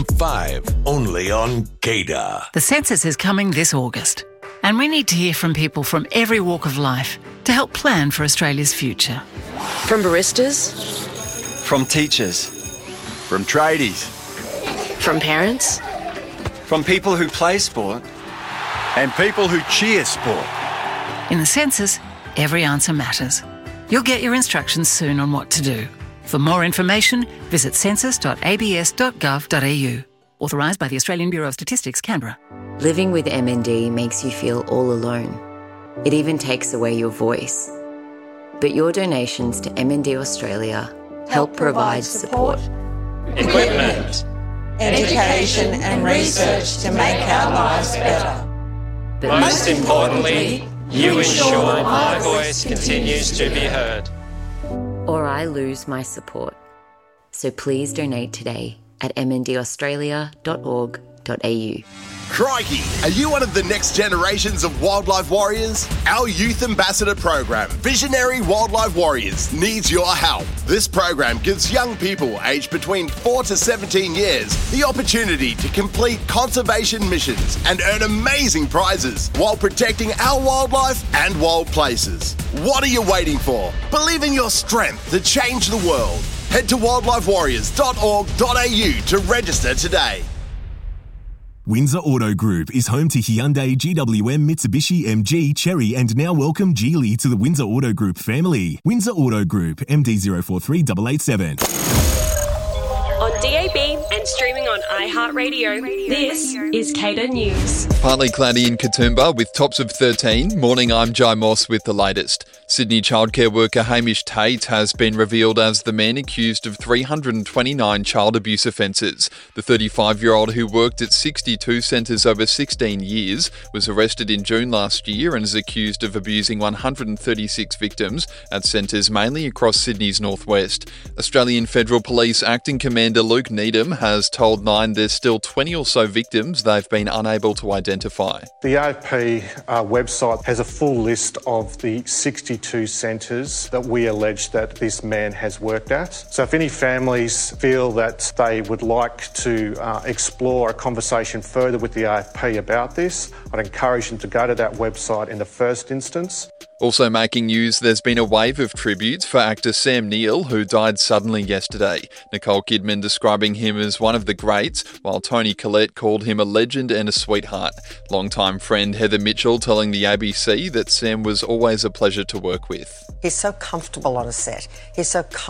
5, only on Gator. The census is coming this August, and we need to hear from people from every walk of life to help plan for Australia's future. From baristas, from teachers, from tradies, from parents, from people who play sport, and people who cheer sport. In the census, every answer matters. You'll get your instructions soon on what to do. For more information, visit census.abs.gov.au. Authorised by the Australian Bureau of Statistics, Canberra. Living with MND makes you feel all alone. It even takes away your voice. But your donations to MND Australia help provide support, equipment, education and research to make our lives better. But most importantly, you ensure my voice continues to be heard. Or I lose my support. So please donate today at mndaustralia.org.au. Crikey! Are you one of the next generations of wildlife warriors? Our Youth Ambassador program, Visionary Wildlife Warriors, needs your help. This program gives young people aged between 4 to 17 years the opportunity to complete conservation missions and earn amazing prizes while protecting our wildlife and wild places. What are you waiting for? Believe in your strength to change the world. Head to wildlifewarriors.org.au to register today. Windsor Auto Group is home to Hyundai, GWM, Mitsubishi, MG, Chery and now welcome Geely to the Windsor Auto Group family. Windsor Auto Group, MD 043887. On DAB and streaming on iHeartRadio, this is Cater News. Partly cloudy in Katoomba with tops of 13. Morning, I'm Jai Moss with the latest. Sydney childcare worker Hamish Tate has been revealed as the man accused of 329 child abuse offences. The 35-year-old who worked at 62 centres over 16 years was arrested in June last year and is accused of abusing 136 victims at centres mainly across Sydney's northwest. Australian Federal Police Acting Commander Luke Needham has told Nine there's still 20 or so victims they've been unable to identify. The AFP website has a full list of the 62 centres that we allege that this man has worked at. So if any families feel that they would like to explore a conversation further with the AFP about this, I'd encourage them to go to that website in the first instance. Also making news, there's been a wave of tributes for actor Sam Neill, who died suddenly yesterday. Nicole Kidman describing him as one of the greats, while Toni Collette called him a legend and a sweetheart. Longtime friend Heather Mitchell telling the ABC that Sam was always a pleasure to work with. He's so comfortable on a set. He's so